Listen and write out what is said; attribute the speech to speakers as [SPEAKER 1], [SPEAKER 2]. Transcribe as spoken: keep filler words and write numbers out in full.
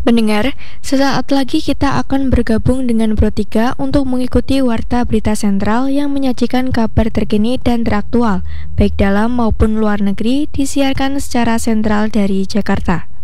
[SPEAKER 1] Pendengar, sesaat lagi kita akan bergabung dengan Pro tiga untuk mengikuti Warta Berita Sentral yang menyajikan kabar terkini dan teraktual, baik dalam maupun luar negeri, disiarkan secara sentral dari Jakarta.